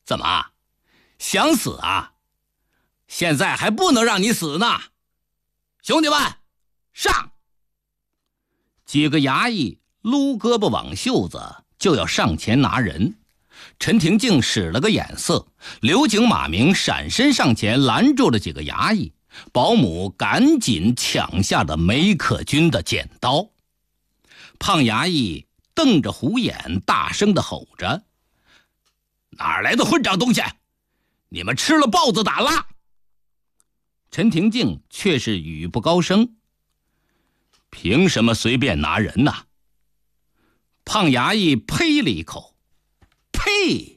怎么，想死啊？现在还不能让你死呢！兄弟们，上！几个衙役撸胳膊挽袖子，就要上前拿人。陈廷敬使了个眼色，刘景、马明闪身上前拦住了几个衙役，保姆赶紧抢下了梅克军的剪刀。胖衙役瞪着虎眼，大声地吼着：哪来的混账东西，你们吃了豹子胆了！陈廷敬却是语不高声：凭什么随便拿人呢？胖衙役呸了一口：呸！